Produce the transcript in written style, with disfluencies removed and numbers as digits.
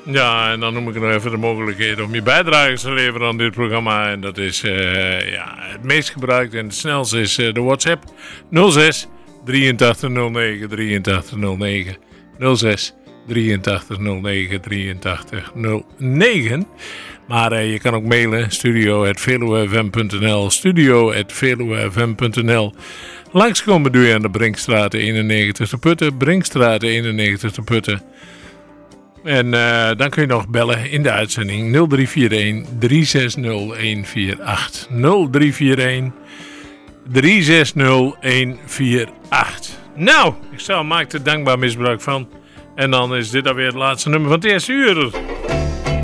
Ja, en dan noem ik nog even de mogelijkheid om je bijdrage te leveren aan dit programma. En dat is het meest gebruikt en het snelste is de WhatsApp 06 8309 8309 06 8309 8309. Maar je kan ook mailen studio@veluwefm.nl studio@veluwefm.nl. Langskomen doe je aan de Brinkstraat 91 te Putten. Brinkstraat 91 te Putten. En dan kun je nog bellen in de uitzending 0341 360 148. 0341 360 148. Nou, ik maak er dankbaar misbruik van. En dan is dit alweer het laatste nummer van het eerste uur.